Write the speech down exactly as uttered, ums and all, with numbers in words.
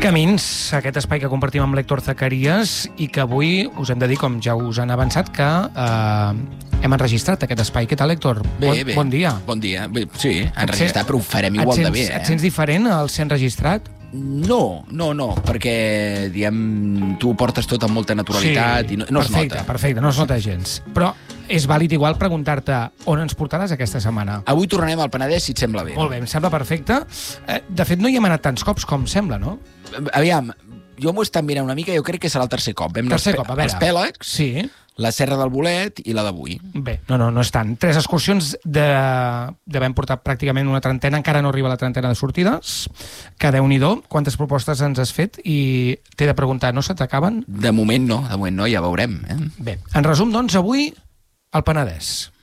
Camins, aquest espai que compartim amb l'Héctor Zacarías i que avui us hem de dir, com ja us han avançat, que eh, hem enregistrat aquest espai. Què tal, Héctor? Bé, bon, bé. Bon dia. Bon dia. Bé, sí, enregistrat, però ho farem igual sents, de bé. Eh? Et sents diferent al ser enregistrat? No, no, no, perquè, diguem, tu ho portes tot amb molta naturalitat sí, i no, no perfecte, es nota. Perfecte, no es nota gens. Però és vàlid igual preguntar-te on ens portaràs aquesta setmana. Avui tornarem al Penedès, si et sembla bé. Molt bé, em sembla perfecte. De fet, no hi hem anat tants cops com sembla, no? Aviam, jo m'ho he estat mirant una mica, jo crec que serà el tercer cop. Vam tercer cop, a veure. Els Pèlegs, sí. la Serra del Bolet i la d'avui. Bé, no, no, no és tant. Tres excursions de... devem portar pràcticament una trentena, encara no arriba a la trentena de sortides, que Déu-n'hi-do, quantes propostes ens has fet, i t'he de preguntar, no se t'acaben? De moment no, de moment no, ja veurem. Eh? Bé, en resum, doncs, avui, al Penedès.